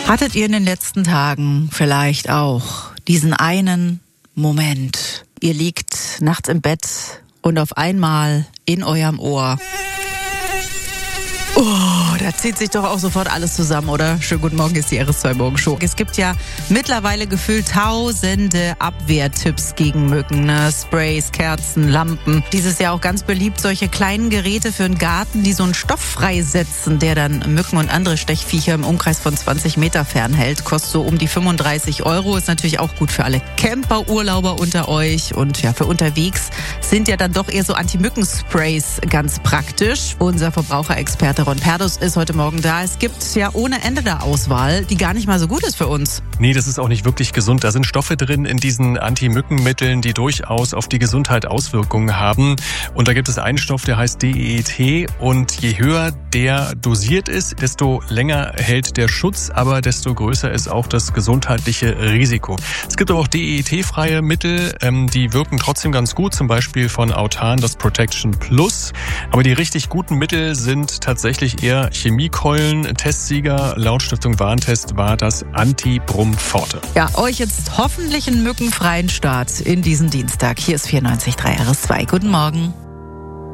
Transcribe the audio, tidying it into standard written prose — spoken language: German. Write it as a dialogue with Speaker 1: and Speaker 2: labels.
Speaker 1: Hattet ihr in den letzten Tagen vielleicht auch diesen einen Moment? Ihr liegt nachts im Bett und auf einmal in eurem Ohr: oh, da zieht sich doch auch sofort alles zusammen, oder? Schönen guten Morgen, ist die RS2-Morgen-Show. Es gibt ja mittlerweile gefühlt tausende Abwehrtipps gegen Mücken, ne? Sprays, Kerzen, Lampen. Dieses Jahr auch ganz beliebt solche kleinen Geräte für einen Garten, die so einen Stoff freisetzen, der dann Mücken und andere Stechviecher im Umkreis von 20 Meter fernhält. Kostet so um die 35 €. Ist natürlich auch gut für alle Camper-Urlauber unter euch. Und ja, für unterwegs sind ja dann doch eher so Anti-Mücken-Sprays ganz praktisch. Unser Verbraucherexperte Ron Perdus ist heute Morgen da. Es gibt ja ohne Ende der Auswahl, die gar nicht mal so gut ist für uns.
Speaker 2: Nee, das ist auch nicht wirklich gesund. Da sind Stoffe drin in diesen Anti-Mücken-Mitteln, die durchaus auf die Gesundheit Auswirkungen haben. Und da gibt es einen Stoff, der heißt DEET. Und je höher der dosiert ist, desto länger hält der Schutz, aber desto größer ist auch das gesundheitliche Risiko. Es gibt aber auch DEET-freie Mittel, die wirken trotzdem ganz gut, zum Beispiel von Autan, das Protection Plus. Aber die richtig guten Mittel sind tatsächlich eher Chemiekeulen. Testsieger laut Stiftung Warentest war das Anti-Brumm Forte.
Speaker 1: Ja, euch jetzt hoffentlich einen mückenfreien Start in diesen Dienstag. Hier ist 94.3 RS2. Guten Morgen.